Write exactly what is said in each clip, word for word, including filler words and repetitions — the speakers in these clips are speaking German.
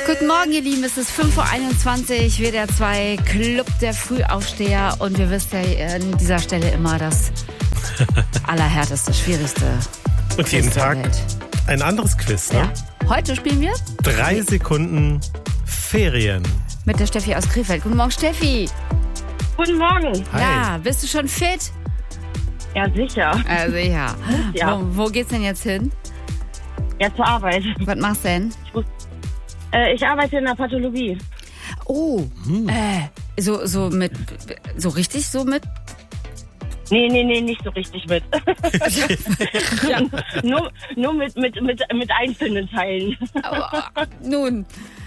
Guten Morgen, ihr Lieben. Es ist fünf Uhr einundzwanzig, W D R zwei Club der Frühaufsteher. Und wir wissen ja an dieser Stelle immer das allerhärteste, schwierigste Und Quiz jeden der Tag Welt. ein anderes Quiz, ne? Ja. Heute spielen wir Drei Sekunden Ferien. mit der Steffi aus Krefeld. Guten Morgen, Steffi. Guten Morgen. Hi. Ja, bist du schon fit? Ja, sicher. Also ja. Ja. Wo, wo geht's denn jetzt hin? Ja, zur Arbeit. Was machst du denn? Ich, muss, äh, ich arbeite in der Pathologie. Oh, äh, so, so mit, so richtig so mit? Nee, nee, nee, nicht so richtig mit. Ja. nur nur mit, mit, mit, mit einzelnen Teilen. Aber, nun.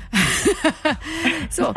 So.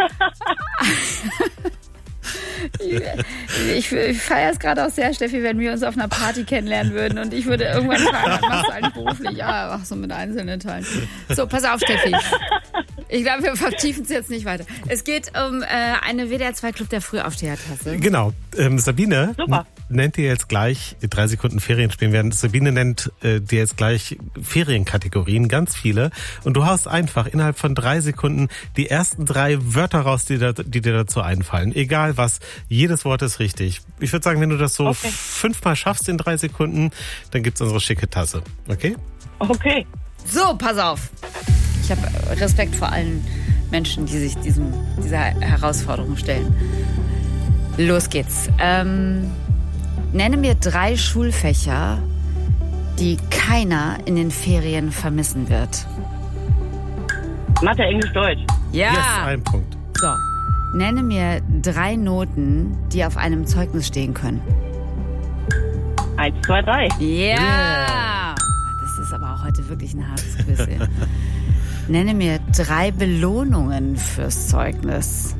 Ich, ich feiere es gerade auch sehr, Steffi, wenn wir uns auf einer Party kennenlernen würden und ich würde irgendwann fragen, was machst du eigentlich beruflich? Ja, ach so, mit einzelnen Teilen. So, pass auf, Steffi. Ich glaube, wir vertiefen es jetzt nicht weiter. Es geht um äh, eine W D R zwei Club der Frühaufsteher-Tasse. Genau. Ähm, Sabine Super. n- nennt dir jetzt gleich drei Sekunden Ferien spielen werden. Sabine nennt äh, dir jetzt gleich Ferienkategorien, ganz viele. Und du haust einfach innerhalb von drei Sekunden die ersten drei Wörter raus, die, da, die dir dazu einfallen. Egal was, jedes Wort ist richtig. Ich würde sagen, wenn du das so Okay. fünfmal schaffst in drei Sekunden, dann gibt's unsere schicke Tasse. Okay? Okay. So, pass auf. Ich habe Respekt vor allen Menschen, die sich diesem, dieser Herausforderung stellen. Los geht's. Ähm, nenne mir drei Schulfächer, die keiner in den Ferien vermissen wird. Mathe, Englisch, Deutsch. Ja. Yes, ein Punkt. So. Nenne mir drei Noten, die auf einem Zeugnis stehen können. Eins, zwei, drei. Ja. Yeah. Das ist aber auch heute wirklich ein hartes Quiz. Ey. Nenne mir drei Belohnungen fürs Zeugnis.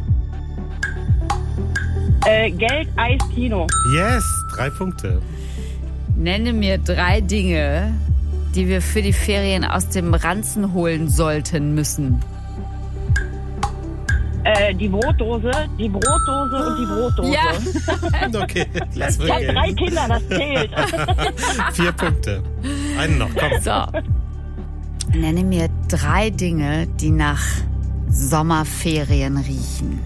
Äh, Geld, Eis, Kino. Yes, drei Punkte. Nenne mir drei Dinge, die wir für die Ferien aus dem Ranzen holen sollten müssen. Äh, die Brotdose, die Brotdose und die Brotdose. Ja. Okay, lass Ich habe drei mal Kinder, das zählt. Vier Punkte. Einen noch, komm. So. Nenne mir drei Dinge, die nach Sommerferien riechen.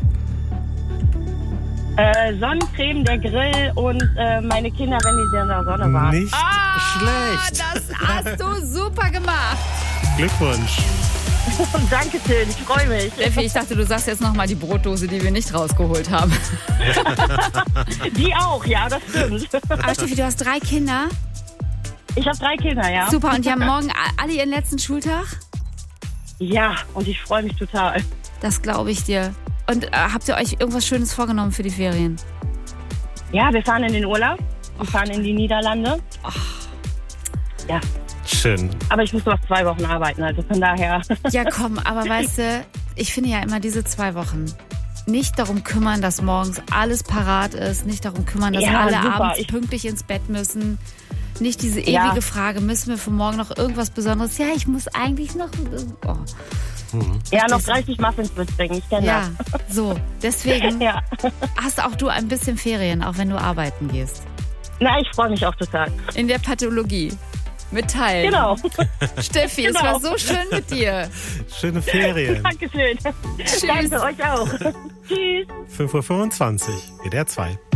äh, Sonnencreme, der Grill und äh, meine Kinder, wenn die in der Sonne waren. Nicht schlecht. Das hast du super gemacht. Glückwunsch. Dankeschön, ich freue mich. Steffi, ich dachte, du sagst jetzt nochmal die Brotdose, die wir nicht rausgeholt haben. Die auch, ja, das stimmt. Aber Steffi, du hast drei Kinder. Ich habe drei Kinder, ja. Super, und die haben morgen alle ihren letzten Schultag? Ja, und ich freue mich total. Das glaube ich dir. Und äh, habt ihr euch irgendwas Schönes vorgenommen für die Ferien? Ja, wir fahren in den Urlaub. Wir fahren in die Niederlande. Ja, Schön. aber ich muss noch zwei Wochen arbeiten, also von daher. Ja, komm, aber weißt du, ich finde ja immer diese zwei Wochen nicht darum kümmern, dass morgens alles parat ist, nicht darum kümmern, dass Ja, alle super. abends Ich- pünktlich ins Bett müssen. Nicht diese ewige Ja. Frage, müssen wir für morgen noch irgendwas Besonderes? Ja, ich muss eigentlich noch... Oh. Ja, noch dreißig Muffins mitbringen, ich kenne Ja, so. Deswegen das. Ja. hast auch du ein bisschen Ferien, auch wenn du arbeiten gehst. Na, ich freue mich auch total. In der Pathologie. Mit Teilen. Genau. Steffi, es Genau. war so schön mit dir. Schöne Ferien. Dankeschön. Danke euch auch. Tschüss. fünf Uhr fünfundzwanzig, W D R zwei.